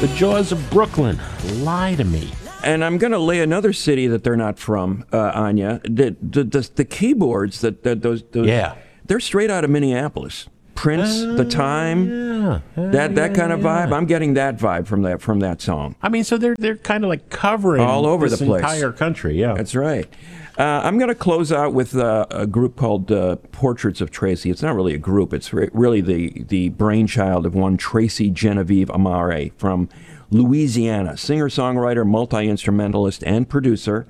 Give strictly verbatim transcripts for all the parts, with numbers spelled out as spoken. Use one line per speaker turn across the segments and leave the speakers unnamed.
The Jaws of Brooklyn. Lie to me.
And I'm going to lay another city that they're not from, uh, Anya. The, the, the, the keyboards, that, that those, those,
Yeah.
they're straight out of Minneapolis. Prince,
Uh,
The Time,
Yeah. Uh,
that that
yeah,
kind of vibe.
yeah.
I'm getting that vibe from that from that song.
I mean, so they're they're kind of like covering
All over
this
the place.
entire country. Yeah.
That's right. Uh, I'm going to close out with uh, a group called uh, Portraits of Tracy. It's not really a group. It's re- really the, the brainchild of one Tracy Genevieve Amare from Louisiana, singer-songwriter, multi-instrumentalist, and producer.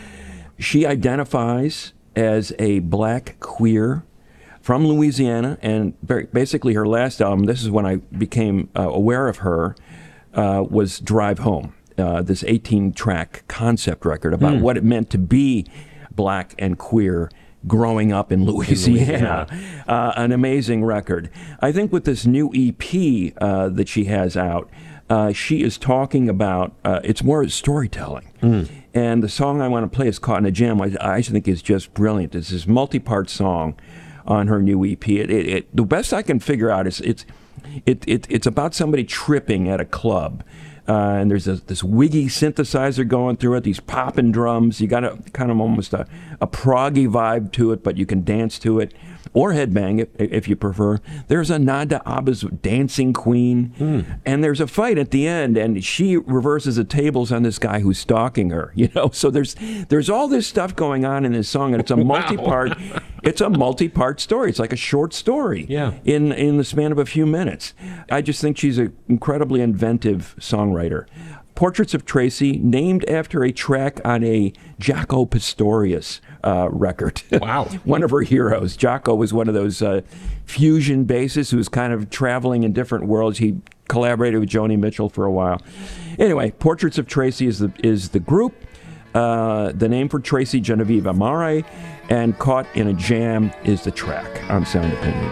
She identifies as a black queer from Louisiana, and very, basically her last album, this is when I became uh, aware of her, uh, was Drive Home, uh, this eighteen-track concept record about what it meant to be black and queer growing up in Louisiana. Uh, an amazing record. I think with this new E P uh, that she has out, uh, she is talking about, uh, it's more storytelling. Mm. And the song I want to play is Caught in a Jam. I, I think is just brilliant. It's this multi-part song on her new E P. It, it, it, the best I can figure out is it's it, it, it's about somebody tripping at a club. Uh, and there's a, this wiggy synthesizer going through it, these popping drums. You got a kind of almost a, a proggy vibe to it, but you can dance to it or headbang it if you prefer. There's a nod to ABBA's Dancing Queen, mm. and there's a fight at the end, and she reverses the tables on this guy who's stalking her. You know, so there's there's all this stuff going on in this song, and it's a multi-part. It's a multi-part story. It's like a short story
yeah.
in in the span of a few minutes. I just think she's an incredibly inventive songwriter. Portraits of Tracy, named after a track on a Jaco Pastorius uh, record.
Wow.
One of her heroes. Jaco was one of those uh, fusion bassists who was kind of traveling in different worlds. He collaborated with Joni Mitchell for a while. Anyway, Portraits of Tracy is the is the group. Uh, the name for Tracy Genevieve Amare, and Caught in a Jam is the track on Sound Opinion.